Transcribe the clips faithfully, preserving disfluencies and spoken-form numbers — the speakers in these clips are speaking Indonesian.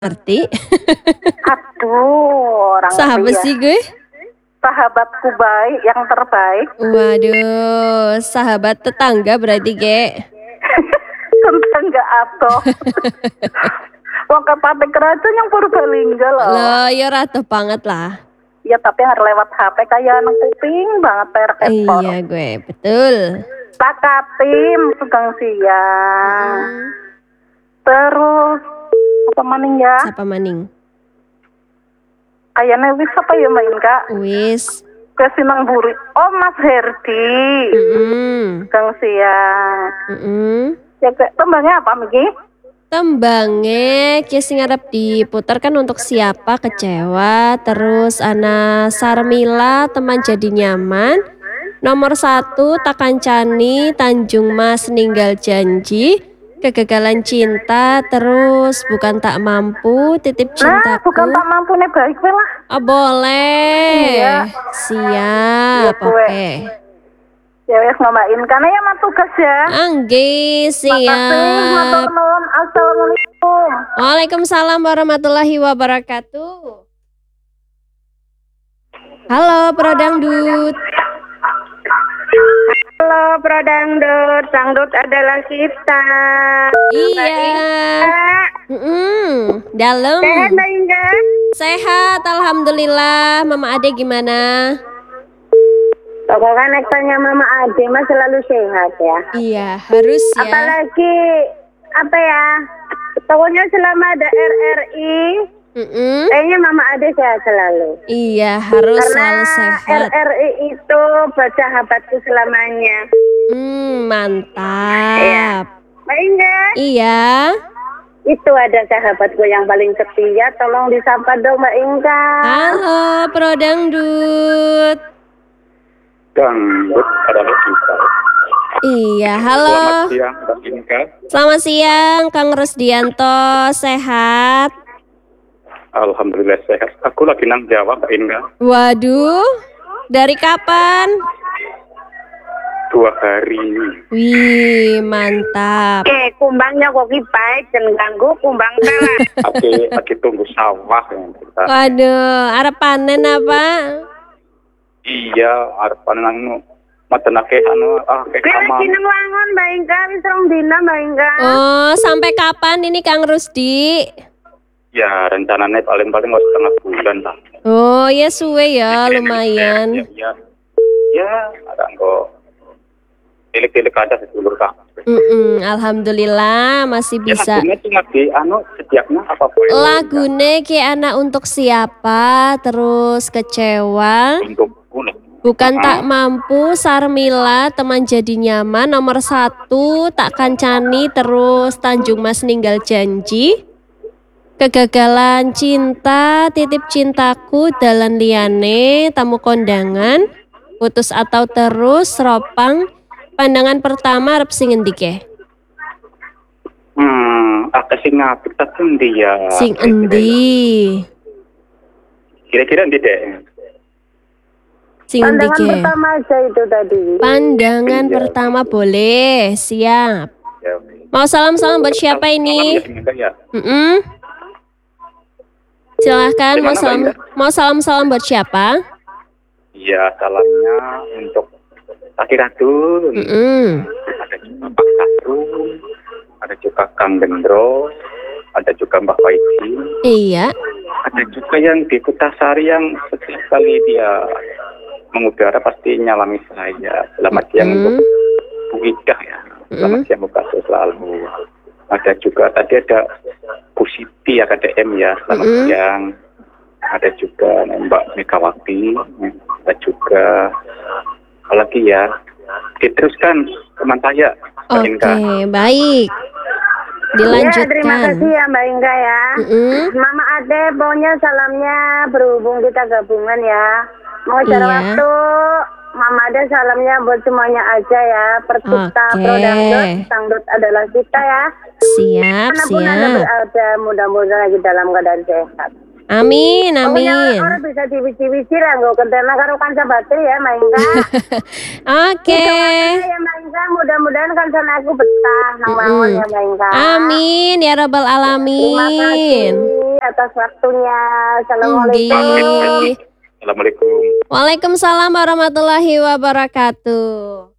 Ngerti. Aduh, orang Sahabat ngerti ya. sih gue. Sahabatku baik, yang terbaik. Waduh, sahabat tetangga berarti, Ge. Tetangga atau. Wong Kabupaten Krajan yang Purbalingga loh. Loh, ya rata banget lah. Ya tapi harus lewat H P kayak anak kuping banget per ekor. Iya gue, betul. Takatim tukang siang. Hmm. Terus apa maning ya? Siapa maning? Kayaknya wis apa ya main kak? Wis. Kesinang buri. Oh Mas Herdi. Mm-mm. Tukang siang. Mm-mm. Ya kayak tembangnya apa Miki? Tembangnya kis ngarep diputar kan untuk siapa kecewa. Terus ana Sarmila teman jadi nyaman. Nomor satu Takancani Tanjung Mas ninggal janji. Kegagalan cinta. Terus bukan tak mampu titip cintaku. Nah bukan tak mampu nih baik lah. Oh boleh. Iya. Siap. Ya, kue. Oke. Ya wes ngomain karena ya mah tugas ya. Anggi Makasih, matur siap. nuwun. Assalamualaikum. Waalaikumsalam warahmatullahi wabarakatuh. Halo Pro Dangdut. Halo Pro Dangdut, Dangdut adalah kita. Iya. Mm-mm. Dalam. Sehat Mbak Inga? Sehat, alhamdulillah. Mama Ade gimana? Pokoknya nektanya Mama Ade mah selalu sehat ya. Iya, harus ya. Apalagi apa ya? Pokoknya selama ada R R I, Mm-mm. kayaknya Mama Ade sehat selalu. Iya, harus Karena selalu sehat. R R I itu buat sahabatku selamanya. Hmm, mantap. Iya. Mbak Inga, Iya. itu ada sahabatku yang paling setia. Tolong disapa dong Mbak Inga. Halo Pro Dangdut. Dangdut adalah kita. Iya, Selamat halo. siang, Mbak Inka. Selamat siang, Kang Rusdianto. Sehat? Alhamdulillah sehat. Aku lagi nang Jawa, Mbak Inka. Waduh, dari kapan? Dua hari ini. Wih, mantap. Oke, kumbangnya kok baik dan ganggu kumbang telat. Lagi, lagi tunggu sawah yang kita. Waduh, arep panen apa? Iya, arep nang maten akeh anu akeh Gue lagi kamar. nang Wangon Mbak Inga, wis rong dina Mbak Inga. Oh, sampai kapan ini Kang Rusdi? Ya, rencananya paling-paling mau setengah bulan lah. Oh, ya suwe ya, lumayan. Ya, ya, ya, ada kok. Tilik-tilik aja sedulur Kak. Mm-mm, alhamdulillah masih Ya, bisa. lagunya cuma di anu setiapnya apa boleh. Lagune ki anak untuk siapa? Terus kecewa. Untuk kulit. Bukan tak mampu, Sarmila, teman jadi nyaman, nomor satu, tak kancani, terus Tanjung Mas ninggal janji, kegagalan cinta, titip cintaku, dalan liane, tamu kondangan, putus atau terus, ropang, pandangan pertama, arep sing endi ke? Hmm, aku sing ngapik tapi endi ya. Sing endi? Kira-kira endi deh. Sing endi Pandangan ke? pertama aja itu tadi. Pandangan Iya. pertama boleh, siap. Ya, oke. Mau salam-salam buat siapa ini? Salam ya, Mm-mm. Silahkan mau Gimana, Mbak salam Indah? mau salam-salam buat siapa? Iya, salamnya untuk Taki Ratu, Mm-mm. ada juga Pak Kasrum, ada juga Kang Gendro, ada juga Mbak Waiji, Iya. ada juga yang di Kutasari yang setiap kali dia mengudara pasti nyalami saya. Selamat siang untuk Mm-mm. Bu Ida ya. Selamat Mm. siang Bu Kasus selalu. Ada juga tadi ada Bu Siti ya K D M ya. Selamat Mm-mm. siang. Ada juga Mbak Megawati. Ada juga apalagi ya. Diteruskan teman saya. Mbak Oke, Inka. baik. Ya, terima Dilanjutkan. kasih ya Mbak Inga ya. Mm-mm. Mama Ade, pokoknya salamnya berhubung kita gabungan ya. Mau cara Iya. waktu, Mama Ade salamnya buat semuanya aja ya. Percipta Oke. Pro Dangdut, Dangdut adalah kita ya. Siap, Manapun Anda siap. berada, mudah-mudahan lagi dalam keadaan sehat. Amin, Pokoknya amin. orang bisa diwiji-wiji lah nggo kendana karo kanca batri ya Mbak Inka. Oke. Ya Mbak Inka, mudah-mudahan kancan aku betah nang mawon ya Mbak Inka. Amin ya rabbal Terima alamin. kasih atas waktunya. Nggih. Assalamualaikum. Assalamualaikum. Waalaikumsalam warahmatullahi wabarakatuh.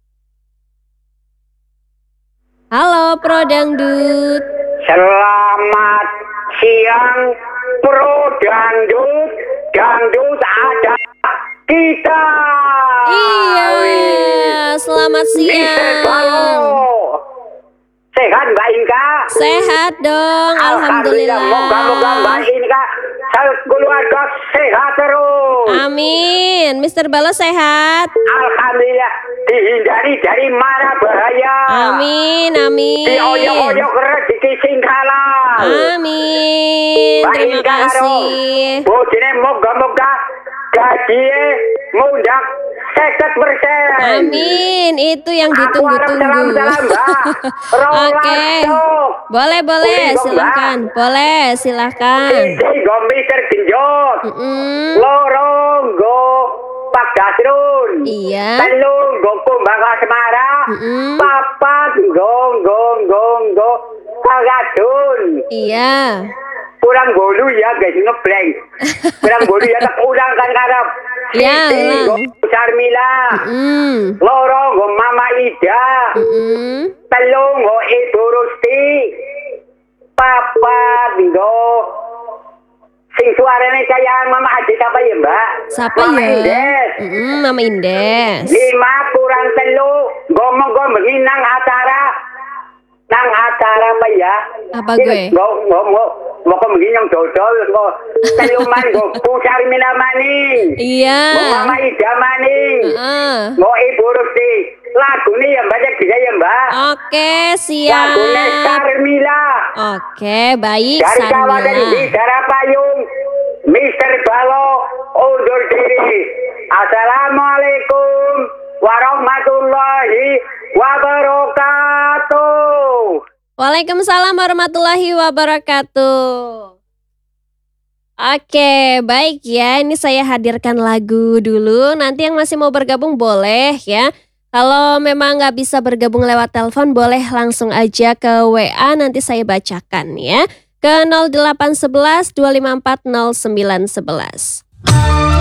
Halo Pro Dangdut. Selamat siang Pro Dangdut, Dangdut ada kita. Iya, selamat Mister Balo. siang. Sehat Mbak Inka? Sehat dong, alhamdulillah. Moga-moga Mbak Inka keluarga sehat terus. Amin. Mister Balo sehat. Alhamdulillah dihindari dari mara bahaya. Amin, amin. Dioyok-oyok rezeki sing halal. Amin. Mbak Terima Inka karo kasih. bojone moga-moga gajinya mundak seket persen. Amin. Itu yang Aku harap ditunggu-tunggu. salam-salam, Mbak. Rolas Oke. tok. Boleh, boleh. Boleh dong, Silahkan. Boleh, silahkan. Siji go Mister Genjot. Mm-mm. Loro go Pak Dasrun. Iya. Telu go Kumbang Asmara. Mm-mm. Papat go go go go Kagadun. Iya. Kurang bolu ya guys, ngeblank. Kurang bolu ya tak ulang kan karep. Ya, Siji ulang. go Sarmila. Mm. Loro go Mama Ida. Mm-mm. Telu go Ibu Rusti. Papat go sing suaranya kayak Mama Adit apa ya Mbak? Siapa Mama ya? Indes. Mm-mm, Mama Indes. Lima kurang telu ngomong gue begini nang acara nang acara apa ya? Apa gue? Ngomong ngomong mau kok begini yang dodol kok telu man gue pusar mina maning. Iya. Mau Mama Ida maning. Heeh. Mau Ibu Rusti. Lagu ini ya Mbak bisa ya Mbak. Oke, Lagunya siap. Sarmila. Oke, baik Dari kawasan Sarmila. Bidara Payung, Mister Balo undur diri. Assalamualaikum warahmatullahi wabarakatuh. Waalaikumsalam warahmatullahi wabarakatuh. Oke, baik ya. Ini saya hadirkan lagu dulu. Nanti yang masih mau bergabung boleh ya. Kalau memang nggak bisa bergabung lewat telepon, boleh langsung aja ke W A. Nanti saya bacakan ya. Ke nol delapan satu satu dua lima empat nol sembilan satu satu.